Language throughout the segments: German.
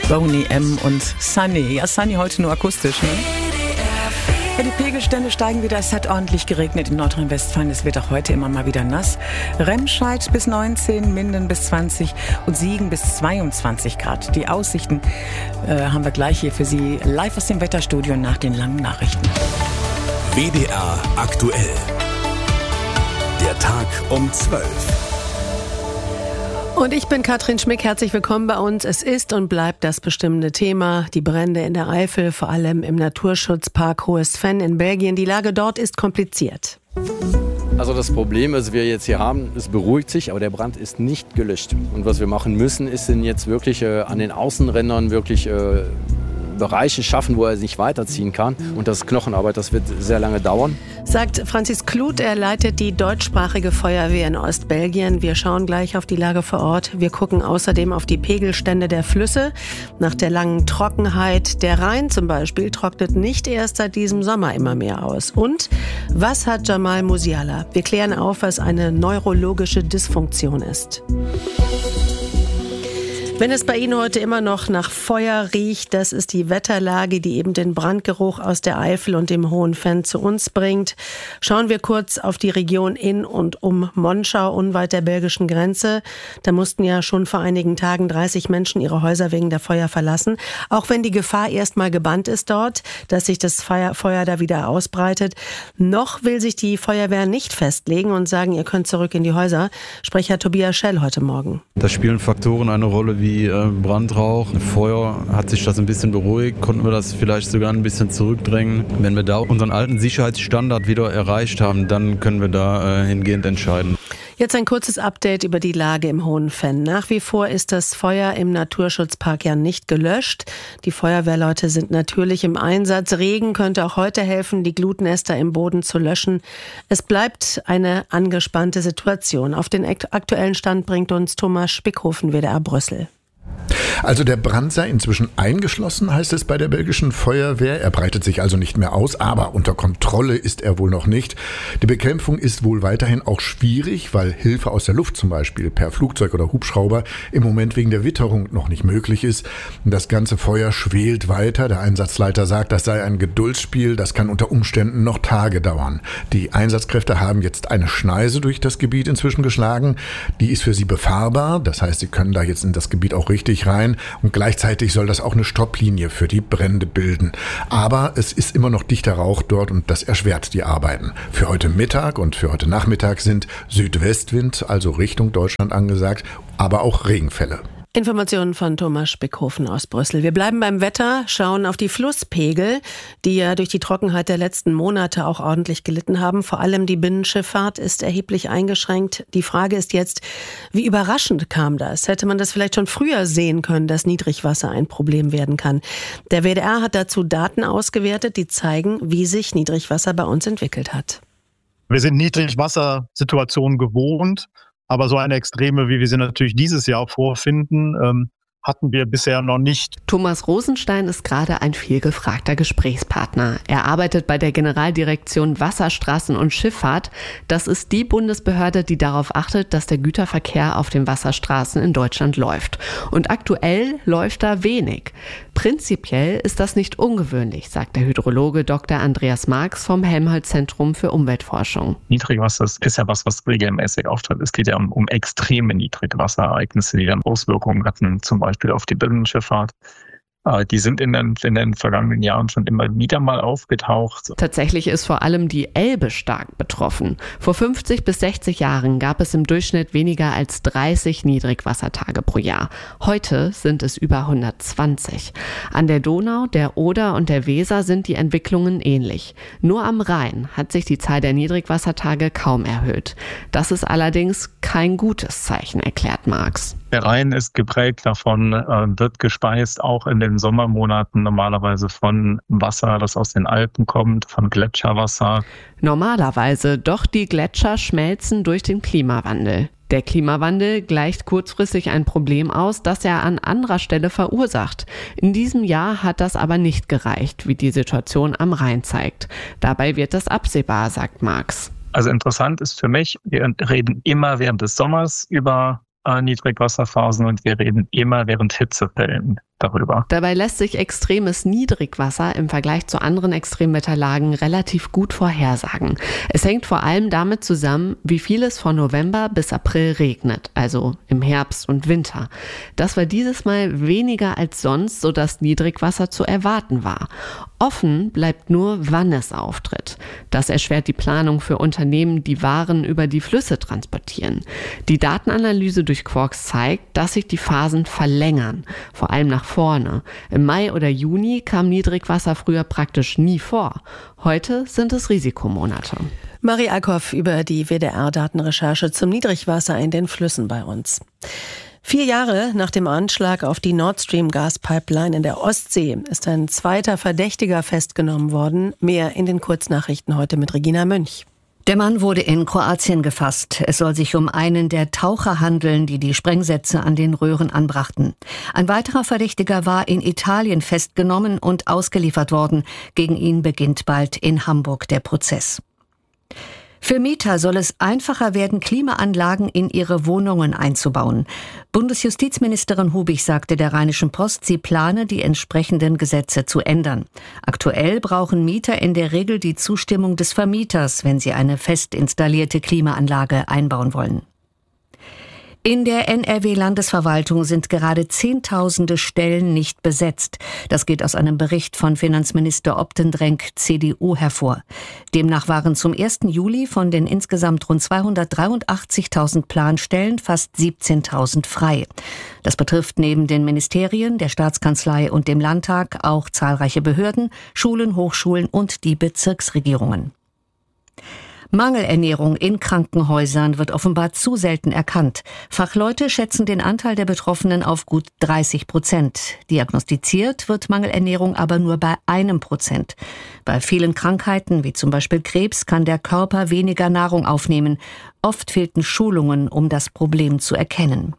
Boney M. und Sunny. Ja, Sunny heute nur akustisch, ne? Ja, die Pegelstände steigen wieder. Es hat ordentlich geregnet in Nordrhein-Westfalen. Es wird auch heute immer mal wieder nass. Remscheid bis 19, Minden bis 20 und Siegen bis 22 Grad. Die Aussichten haben wir gleich hier für Sie live aus dem Wetterstudio nach den langen Nachrichten. WDR aktuell. Der Tag um 12. Und ich bin Katrin Schmick, herzlich willkommen bei uns. Es ist und bleibt das bestimmende Thema, die Brände in der Eifel, vor allem im Naturschutzpark Hohes Venn in Belgien. Die Lage dort ist kompliziert. Also das Problem, was wir jetzt hier haben, es beruhigt sich, aber der Brand ist nicht gelöscht. Und was wir machen müssen, ist jetzt wirklich an den Außenrändern wirklich Bereiche schaffen, wo er sich weiterziehen kann. Und das ist Knochenarbeit, das wird sehr lange dauern. Sagt Francis Kluth, er leitet die deutschsprachige Feuerwehr in Ostbelgien. Wir schauen gleich auf die Lage vor Ort. Wir gucken außerdem auf die Pegelstände der Flüsse. Nach der langen Trockenheit, der Rhein zum Beispiel, trocknet nicht erst seit diesem Sommer immer mehr aus. Und was hat Jamal Musiala? Wir klären auf, was eine neurologische Dysfunktion ist. Wenn es bei Ihnen heute immer noch nach Feuer riecht, das ist die Wetterlage, die eben den Brandgeruch aus der Eifel und dem Hohen Venn zu uns bringt. Schauen wir kurz auf die Region in und um Monschau, unweit der belgischen Grenze. Da mussten ja schon vor einigen Tagen 30 Menschen ihre Häuser wegen der Feuer verlassen. Auch wenn die Gefahr erstmal gebannt ist dort, dass sich das Feuer da wieder ausbreitet. Noch will sich die Feuerwehr nicht festlegen und sagen, ihr könnt zurück in die Häuser. Sprecher Tobias Schell heute Morgen. Da spielen Faktoren eine Rolle wie Brandrauch, Feuer. Hat sich das ein bisschen beruhigt, konnten wir das vielleicht sogar ein bisschen zurückdrängen. Wenn wir da unseren alten Sicherheitsstandard wieder erreicht haben, dann können wir da hingehend entscheiden. Jetzt ein kurzes Update über die Lage im Hohen Venn. Nach wie vor ist das Feuer im Naturschutzpark ja nicht gelöscht. Die Feuerwehrleute sind natürlich im Einsatz. Regen könnte auch heute helfen, die Glutnester im Boden zu löschen. Es bleibt eine angespannte Situation. Auf den aktuellen Stand bringt uns Thomas Spickhofen, WDR Brüssel. Also der Brand sei inzwischen eingeschlossen, heißt es bei der belgischen Feuerwehr. Er breitet sich also nicht mehr aus, aber unter Kontrolle ist er wohl noch nicht. Die Bekämpfung ist wohl weiterhin auch schwierig, weil Hilfe aus der Luft zum Beispiel per Flugzeug oder Hubschrauber im Moment wegen der Witterung noch nicht möglich ist. Das ganze Feuer schwelt weiter. Der Einsatzleiter sagt, das sei ein Geduldsspiel, das kann unter Umständen noch Tage dauern. Die Einsatzkräfte haben jetzt eine Schneise durch das Gebiet inzwischen geschlagen. Die ist für sie befahrbar, das heißt, sie können da jetzt in das Gebiet auch richtig rein und gleichzeitig soll das auch eine Stopplinie für die Brände bilden. Aber es ist immer noch dichter Rauch dort und das erschwert die Arbeiten. Für heute Mittag und für heute Nachmittag sind Südwestwind, also Richtung Deutschland angesagt, aber auch Regenfälle. Informationen von Thomas Spickhofen aus Brüssel. Wir bleiben beim Wetter, schauen auf die Flusspegel, die ja durch die Trockenheit der letzten Monate auch ordentlich gelitten haben. Vor allem die Binnenschifffahrt ist erheblich eingeschränkt. Die Frage ist jetzt, wie überraschend kam das? Hätte man das vielleicht schon früher sehen können, dass Niedrigwasser ein Problem werden kann? Der WDR hat dazu Daten ausgewertet, die zeigen, wie sich Niedrigwasser bei uns entwickelt hat. Wir sind Niedrigwassersituationen gewohnt. Aber so eine Extreme, wie wir sie natürlich dieses Jahr vorfinden, hatten wir bisher noch nicht. Thomas Rosenstein ist gerade ein vielgefragter Gesprächspartner. Er arbeitet bei der Generaldirektion Wasserstraßen und Schifffahrt. Das ist die Bundesbehörde, die darauf achtet, dass der Güterverkehr auf den Wasserstraßen in Deutschland läuft. Und aktuell läuft da wenig. Prinzipiell ist das nicht ungewöhnlich, sagt der Hydrologe Dr. Andreas Marx vom Helmholtz-Zentrum für Umweltforschung. Niedrigwasser ist ja was regelmäßig auftritt. Es geht ja um extreme Niedrigwasserereignisse, die dann Auswirkungen hatten, zum Beispiel auf die Binnenschifffahrt. Die sind in den vergangenen Jahren schon immer wieder mal aufgetaucht. Tatsächlich ist vor allem die Elbe stark betroffen. Vor 50 bis 60 Jahren gab es im Durchschnitt weniger als 30 Niedrigwassertage pro Jahr. Heute sind es über 120. An der Donau, der Oder und der Weser sind die Entwicklungen ähnlich. Nur am Rhein hat sich die Zahl der Niedrigwassertage kaum erhöht. Das ist allerdings kein gutes Zeichen, erklärt Marx. Der Rhein ist geprägt davon, wird gespeist auch in den Sommermonaten normalerweise von Wasser, das aus den Alpen kommt, von Gletscherwasser. Normalerweise, doch die Gletscher schmelzen durch den Klimawandel. Der Klimawandel gleicht kurzfristig ein Problem aus, das er an anderer Stelle verursacht. In diesem Jahr hat das aber nicht gereicht, wie die Situation am Rhein zeigt. Dabei wird das absehbar, sagt Marx. Also interessant ist für mich, wir reden immer während des Sommers über Niedrigwasserphasen und wir reden immer während Hitzewellen darüber. Dabei lässt sich extremes Niedrigwasser im Vergleich zu anderen Extremwetterlagen relativ gut vorhersagen. Es hängt vor allem damit zusammen, wie viel es von November bis April regnet, also im Herbst und Winter. Das war dieses Mal weniger als sonst, sodass Niedrigwasser zu erwarten war. Offen bleibt nur, wann es auftritt. Das erschwert die Planung für Unternehmen, die Waren über die Flüsse transportieren. Die Datenanalyse durch Quarks zeigt, dass sich die Phasen verlängern, vor allem nach vorne. Im Mai oder Juni kam Niedrigwasser früher praktisch nie vor. Heute sind es Risikomonate. Marie Eickhoff über die WDR-Datenrecherche zum Niedrigwasser in den Flüssen bei uns. 4 Jahre nach dem Anschlag auf die Nord Stream Gaspipeline in der Ostsee ist ein zweiter Verdächtiger festgenommen worden. Mehr in den Kurznachrichten heute mit Regina Münch. Der Mann wurde in Kroatien gefasst. Es soll sich um einen der Taucher handeln, die die Sprengsätze an den Röhren anbrachten. Ein weiterer Verdächtiger war in Italien festgenommen und ausgeliefert worden. Gegen ihn beginnt bald in Hamburg der Prozess. Für Mieter soll es einfacher werden, Klimaanlagen in ihre Wohnungen einzubauen. Bundesjustizministerin Hubig sagte der Rheinischen Post, sie plane, die entsprechenden Gesetze zu ändern. Aktuell brauchen Mieter in der Regel die Zustimmung des Vermieters, wenn sie eine fest installierte Klimaanlage einbauen wollen. In der NRW-Landesverwaltung sind gerade Zehntausende Stellen nicht besetzt. Das geht aus einem Bericht von Finanzminister Optendrenk, CDU, hervor. Demnach waren zum 1. Juli von den insgesamt rund 283.000 Planstellen fast 17.000 frei. Das betrifft neben den Ministerien, der Staatskanzlei und dem Landtag auch zahlreiche Behörden, Schulen, Hochschulen und die Bezirksregierungen. Mangelernährung in Krankenhäusern wird offenbar zu selten erkannt. Fachleute schätzen den Anteil der Betroffenen auf gut 30%. Diagnostiziert wird Mangelernährung aber nur bei 1%. Bei vielen Krankheiten, wie zum Beispiel Krebs, kann der Körper weniger Nahrung aufnehmen. Oft fehlten Schulungen, um das Problem zu erkennen.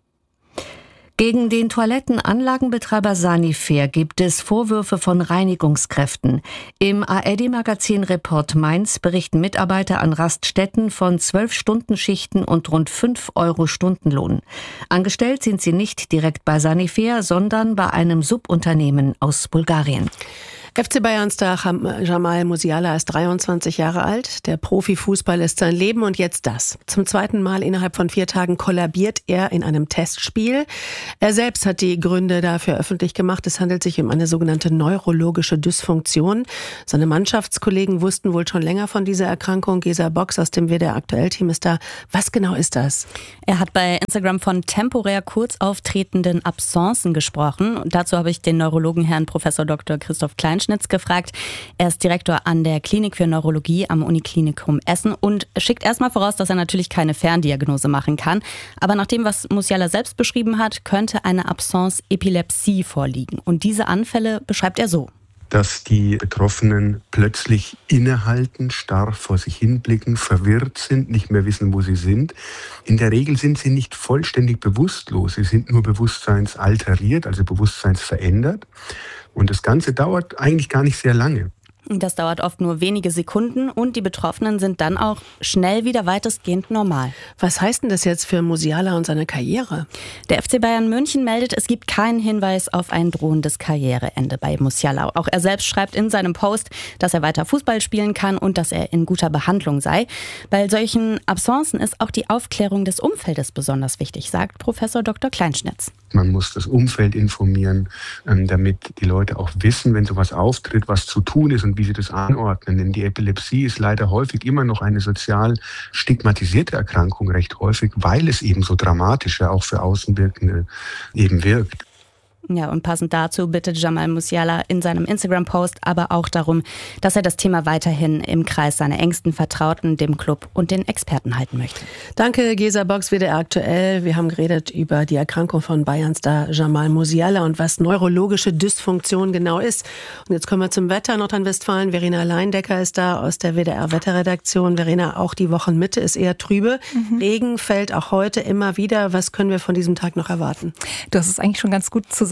Gegen den Toilettenanlagenbetreiber Sanifair gibt es Vorwürfe von Reinigungskräften. Im ARD-Magazin Report Mainz berichten Mitarbeiter an Raststätten von 12-Stunden-Schichten und rund 5 € Stundenlohn. Angestellt sind sie nicht direkt bei Sanifair, sondern bei einem Subunternehmen aus Bulgarien. FC Bayern-Star Jamal Musiala ist 23 Jahre alt. Der Profifußball ist sein Leben und jetzt das. Zum zweiten Mal innerhalb von 4 Tagen kollabiert er in einem Testspiel. Er selbst hat die Gründe dafür öffentlich gemacht. Es handelt sich um eine sogenannte neurologische Dysfunktion. Seine Mannschaftskollegen wussten wohl schon länger von dieser Erkrankung. Gesa Box aus dem WDR-Aktuell-Team ist da. Was genau ist das? Er hat bei Instagram von temporär kurz auftretenden Absencen gesprochen. Und dazu habe ich den Neurologen Herrn Prof. Dr. Christoph Kleinschnitz gefragt. Er ist Direktor an der Klinik für Neurologie am Uniklinikum Essen und schickt erstmal voraus, dass er natürlich keine Ferndiagnose machen kann. Aber nach dem, was Musiala selbst beschrieben hat, könnte eine Absence Epilepsie vorliegen. Und diese Anfälle beschreibt er so. Dass die Betroffenen plötzlich innehalten, starr vor sich hinblicken, verwirrt sind, nicht mehr wissen, wo sie sind. In der Regel sind sie nicht vollständig bewusstlos. Sie sind nur bewusstseinsalteriert, also bewusstseinsverändert. Und das Ganze dauert eigentlich gar nicht sehr lange. Das dauert oft nur wenige Sekunden und die Betroffenen sind dann auch schnell wieder weitestgehend normal. Was heißt denn das jetzt für Musiala und seine Karriere? Der FC Bayern München meldet, es gibt keinen Hinweis auf ein drohendes Karriereende bei Musiala. Auch er selbst schreibt in seinem Post, dass er weiter Fußball spielen kann und dass er in guter Behandlung sei. Bei solchen Absencen ist auch die Aufklärung des Umfeldes besonders wichtig, sagt Professor Dr. Kleinschnitz. Man muss das Umfeld informieren, damit die Leute auch wissen, wenn sowas auftritt, was zu tun ist und wie sie das anordnen. Denn die Epilepsie ist leider häufig immer noch eine sozial stigmatisierte Erkrankung, recht häufig, weil es eben so dramatisch ja auch für Außenwirkende eben wirkt. Ja, und passend dazu bittet Jamal Musiala in seinem Instagram-Post aber auch darum, dass er das Thema weiterhin im Kreis seiner engsten Vertrauten, dem Club und den Experten halten möchte. Danke, Gesa Box, WDR Aktuell. Wir haben geredet über die Erkrankung von Bayern-Star Jamal Musiala und was neurologische Dysfunktion genau ist. Und jetzt kommen wir zum Wetter. Nordrhein-Westfalen, Verena Leindecker ist da aus der WDR-Wetterredaktion. Verena, auch die Wochenmitte ist eher trübe. Regen fällt auch heute immer wieder. Was können wir von diesem Tag noch erwarten? Du hast es eigentlich schon ganz gut zusammengefasst.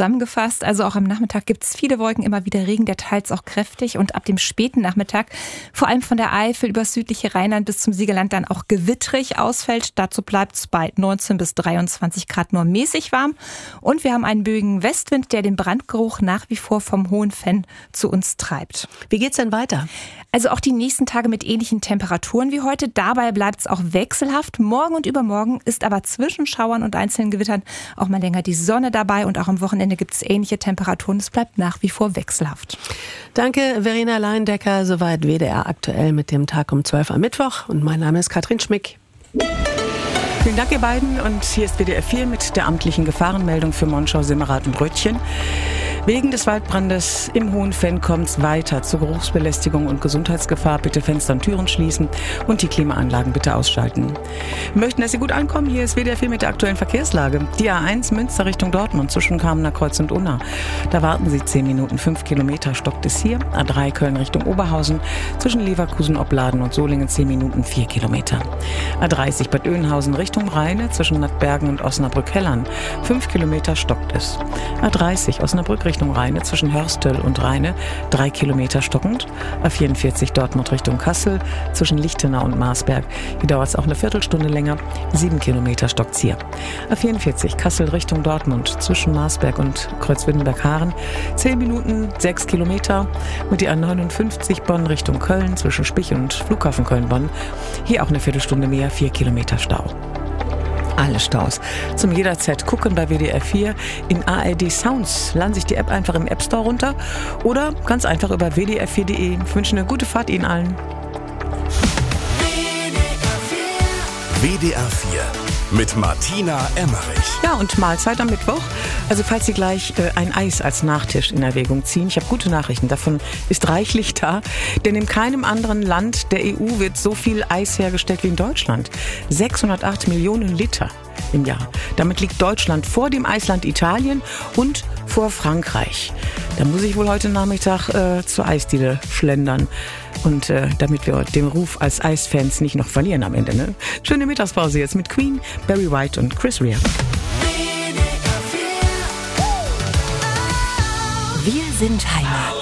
zusammengefasst. Also auch am Nachmittag gibt es viele Wolken, immer wieder Regen, der teils auch kräftig. Und ab dem späten Nachmittag, vor allem von der Eifel über das südliche Rheinland bis zum Siegerland, dann auch gewittrig ausfällt. Dazu bleibt es bei 19 bis 23 Grad nur mäßig warm. Und wir haben einen böigen Westwind, der den Brandgeruch nach wie vor vom Hohen Venn zu uns treibt. Wie geht's denn weiter? Also auch die nächsten Tage mit ähnlichen Temperaturen wie heute. Dabei bleibt es auch wechselhaft. Morgen und übermorgen ist aber zwischen Schauern und einzelnen Gewittern auch mal länger die Sonne dabei. Und auch am Wochenende gibt es ähnliche Temperaturen. Es bleibt nach wie vor wechselhaft. Danke, Verena Leindecker. Soweit WDR aktuell mit dem Tag um 12 am Mittwoch. Und mein Name ist Katrin Schmick. Vielen Dank, ihr beiden. Und hier ist WDR 4 mit der amtlichen Gefahrenmeldung für Monschau, Simmerath und Röttchen. Wegen des Waldbrandes im Hohen Venn kommt es weiter zu Geruchsbelästigung und Gesundheitsgefahr. Bitte Fenster und Türen schließen und die Klimaanlagen bitte ausschalten. Wir möchten, dass Sie gut ankommen. Hier ist WDR 4 mit der aktuellen Verkehrslage. Die A1 Münster Richtung Dortmund zwischen Kamener Kreuz und Unna. Da warten Sie 10 Minuten, 5 Kilometer stockt es hier. A3 Köln Richtung Oberhausen zwischen Leverkusen, Opladen und Solingen 10 Minuten, 4 Kilometer. A30 Bad Oeynhausen Richtung Rheine zwischen Nattbergen und Osnabrück-Hellern. 5 Kilometer stockt es. A30 Osnabrück Richtung Rheine zwischen Hörstel und Rheine 3 Kilometer stockend. A44 Dortmund Richtung Kassel zwischen Lichtenau und Marsberg. Hier dauert es auch eine Viertelstunde länger. 7 Kilometer stockt es hier. A44 Kassel Richtung Dortmund zwischen Marsberg und Kreuzwindenberg-Haaren 10 Minuten, 6 Kilometer. Und die A59 Bonn Richtung Köln zwischen Spich und Flughafen Köln-Bonn. Hier auch eine Viertelstunde mehr, 4 Kilometer Stau. Alle Staus zum jederzeit gucken bei WDR 4 in ARD Sounds. Laden sich die App einfach im App Store runter oder ganz einfach über wdr4.de. Ich wünsche eine gute Fahrt Ihnen allen. WDR 4 mit Martina Emmerich. Ja, und Mahlzeit am Mittwoch. Also falls Sie gleich ein Eis als Nachtisch in Erwägung ziehen, ich habe gute Nachrichten, davon ist reichlich da. Denn in keinem anderen Land der EU wird so viel Eis hergestellt wie in Deutschland. 608 Millionen Liter im Jahr. Damit liegt Deutschland vor dem Eisland Italien und vor Frankreich. Da muss ich wohl heute Nachmittag zur Eisdiele schlendern. Und damit wir den Ruf als Eisfans nicht noch verlieren am Ende. Ne? Schöne Mittagspause jetzt mit Queen, Barry White und Chris Rea. Wir sind Heimat.